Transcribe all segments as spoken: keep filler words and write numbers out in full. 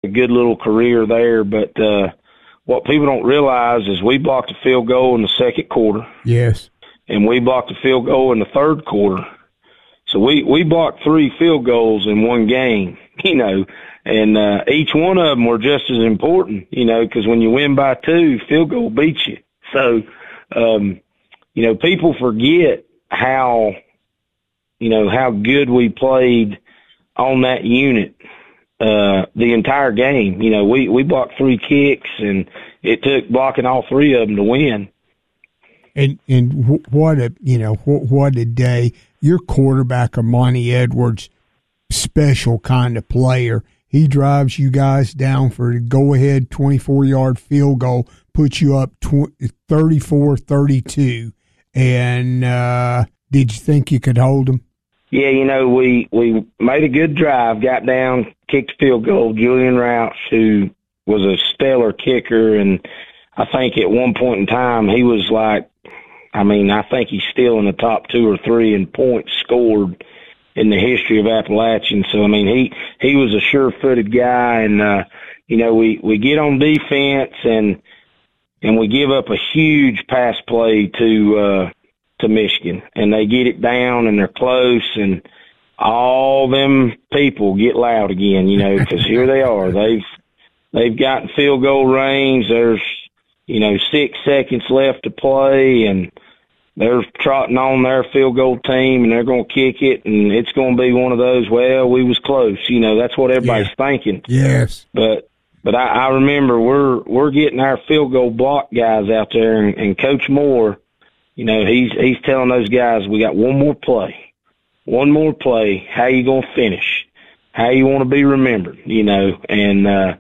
good little career there. But uh, what people don't realize is we blocked a field goal in the second quarter. Yes. And we blocked a field goal in the third quarter. So we, we blocked three field goals in one game, you know, and uh, each one of them were just as important, you know, because when you win by two, field goal beats you. So, um, you know, people forget how, you know, how good we played on that unit uh, the entire game. You know, we, we blocked three kicks, and it took blocking all three of them to win. And and what a you know what, what a day! Your quarterback, Amani Edwards, special kind of player. He drives you guys down for a go-ahead twenty-four yard field goal, puts you up thirty-four thirty-two. And uh, did you think you could hold him? Yeah, you know, we, we made a good drive, got down, kicked the field goal. Julian Roush, who was a stellar kicker, and I think at one point in time he was like, I mean, I think he's still in the top two or three in points scored in the history of Appalachian. So, I mean, he, he was a sure-footed guy, and, uh, you know, we, we get on defense, and and we give up a huge pass play to uh, to Michigan, and they get it down, and they're close, and all them people get loud again, you know, because here they are. They've, they've gotten field goal range. There's, you know, six seconds left to play, and they're trotting on their field goal team, and they're going to kick it, and it's going to be one of those, well, we was close. You know, that's what everybody's yeah. thinking. Yes. But but I, I remember we're we're getting our field goal block guys out there, and, and Coach Moore, you know, he's he's telling those guys, we got one more play. One more play. How you going to finish? How you want to be remembered, you know, and uh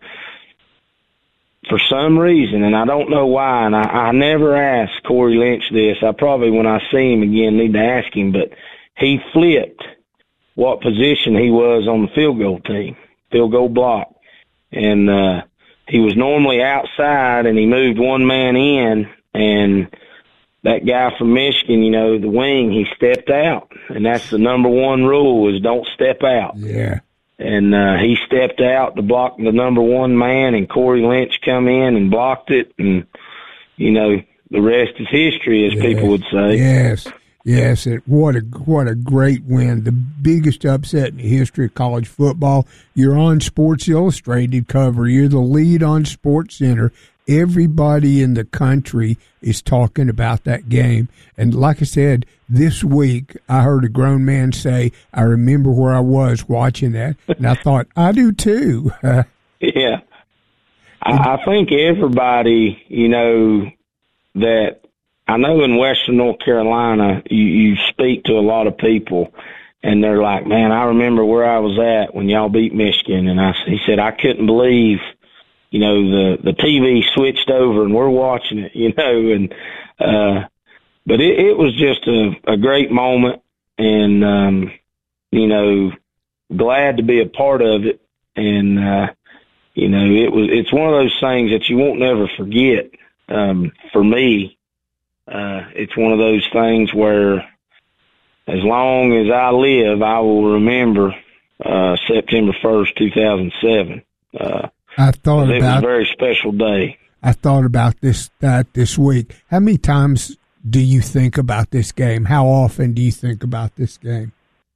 for some reason, and I don't know why, and I, I never asked Corey Lynch this. I probably, when I see him again, need to ask him, but he flipped what position he was on the field goal team, field goal block. And uh, he was normally outside, and he moved one man in, and that guy from Michigan, you know, the wing, he stepped out. And that's the number one rule is don't step out. Yeah. And uh, he stepped out to block the number one man, and Corey Lynch come in and blocked it. And, you know, the rest is history, as yes. people would say. Yes, yes. It, what a what a great win. The biggest upset in the history of college football. You're on Sports Illustrated cover. You're the lead on Sports Center. Everybody in the country is talking about that game. And like I said, this week I heard a grown man say, I remember where I was watching that. And I thought, I do too. Yeah. I, I think everybody, you know, that I know in Western North Carolina, you, you speak to a lot of people, and they're like, man, I remember where I was at when y'all beat Michigan. And I, he said, I couldn't believe, you know, the, the T V switched over and we're watching it, you know, and, uh, but it, it was just a, a great moment, and, um, you know, glad to be a part of it. And, uh, you know, it was, it's one of those things that you won't never forget. Um, for me, uh, it's one of those things where as long as I live, I will remember, uh, September first, two thousand seven. Uh, I thought it about was a very special day. I thought about this that this week. How many times do you think about this game? How often do you think about this game?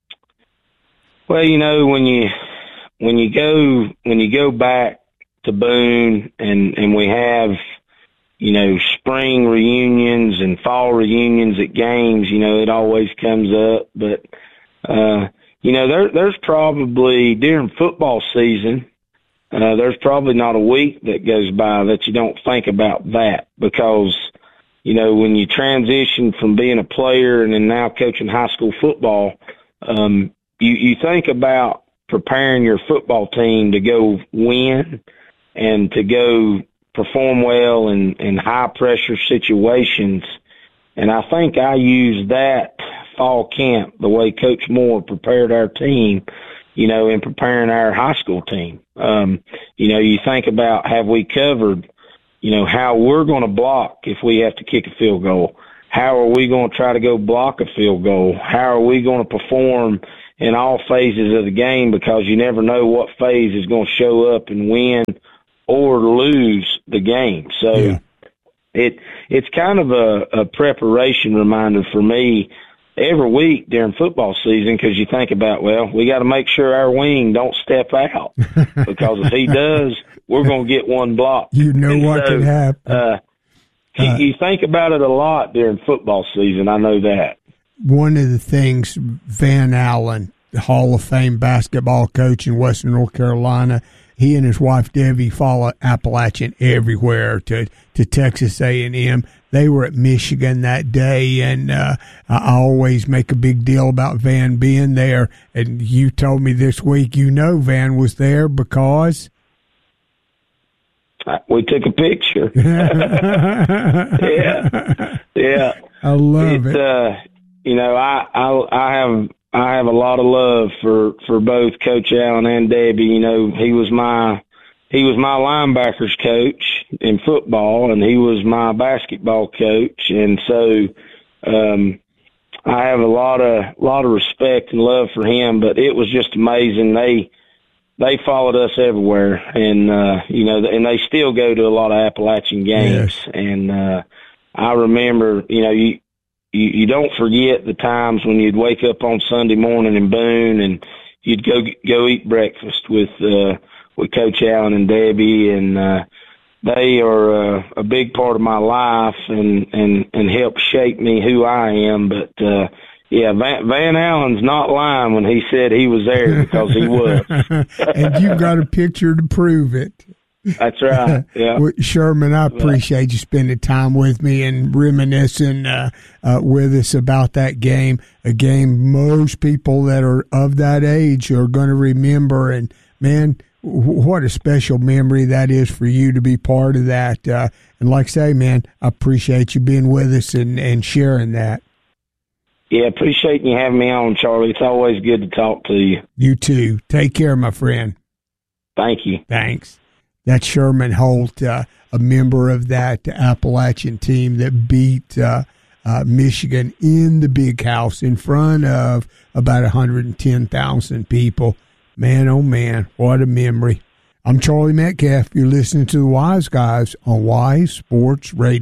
Well, you know, when you when you go when you go back to Boone, and and we have, you know, spring reunions and fall reunions at games, you know, it always comes up. But uh, you know, there there's probably during football season. Uh, there's probably not a week that goes by that you don't think about that, because, you know, when you transition from being a player and then now coaching high school football, um, you, you think about preparing your football team to go win and to go perform well in, in high pressure situations. And I think I used that fall camp, the way Coach Moore prepared our team, you know, in preparing our high school team. Um, you know, you think about, have we covered, you know, how we're going to block if we have to kick a field goal? How are we going to try to go block a field goal? How are we going to perform in all phases of the game, because you never know what phase is going to show up and win or lose the game. So yeah. it it's kind of a, a preparation reminder for me every week during football season, because you think about, well, we got to make sure our wing don't step out, because if he does, we're going to get one block. You know and what so, can happen. Uh, uh, you think about it a lot during football season. I know that. One of the things, Van Allen, the Hall of Fame basketball coach in Western North Carolina, he and his wife Debbie follow Appalachian everywhere to, to Texas A and M. They were at Michigan that day, and uh, I always make a big deal about Van being there. And you told me this week, you know, Van was there because we took a picture. yeah, yeah. I love it. it. Uh, you know, I, I I have I have a lot of love for, for both Coach Allen and Debbie. You know, he was my he was my linebackers coach in football, and he was my basketball coach, and so um, I have a lot of lot of respect and love for him. But it was just amazing. They they followed us everywhere, and uh, you know, and they still go to a lot of Appalachian games. Yes. And uh, I remember, you know, you. You, you don't forget the times when you'd wake up on Sunday morning in Boone and you'd go go eat breakfast with uh, with Coach Allen and Debbie, and uh, they are uh, a big part of my life and, and, and help shape me who I am. But uh, yeah, Van, Van Allen's not lying when he said he was there, because he was. And you've got a picture to prove it. That's right. Yeah, well, Sherman, I appreciate you spending time with me and reminiscing uh, uh, with us about that game. A game most people that are of that age are going to remember. And man, what a special memory that is for you to be part of that. Uh, and like I say, man, I appreciate you being with us and, and sharing that. Yeah, appreciate you having me on, Charlie. It's always good to talk to you. You too. Take care, my friend. Thank you. Thanks. That's Sherman Holt, uh, a member of that Appalachian team that beat uh, uh, Michigan in the Big House in front of about one hundred ten thousand people. Man, oh man, what a memory. I'm Charlie Metcalf. You're listening to the Wise Guys on Wise Sports Radio.